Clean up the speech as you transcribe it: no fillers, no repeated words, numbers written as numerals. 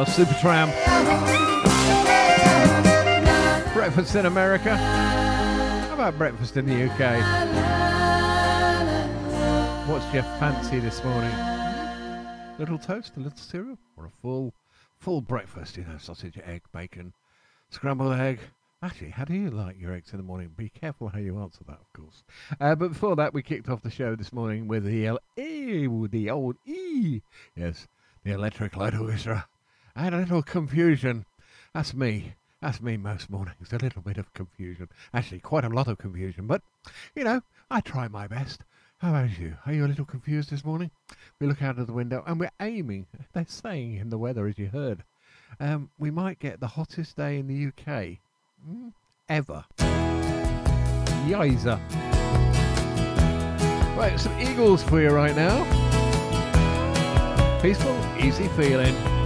are Supertramp. Breakfast in America. How about breakfast in the UK? What's your fancy this morning? Little toast, a little cereal, or a full breakfast? You know, sausage, egg, bacon, scrambled egg. Actually, how do you like your eggs in the morning? Be careful how you answer that, of course. But before that, we kicked off the show this morning with the old E. Yes, the Electric Light Orchestra. I had a little confusion. That's me most mornings, a little bit of confusion. Actually, quite a lot of confusion, but, you know, I try my best. How about you? Are you a little confused this morning? We look out of the window and we're aiming, they're saying in the weather, as you heard, we might get the hottest day in the UK ever. Yizer. Right, some Eagles for you right now. Peaceful, easy feeling.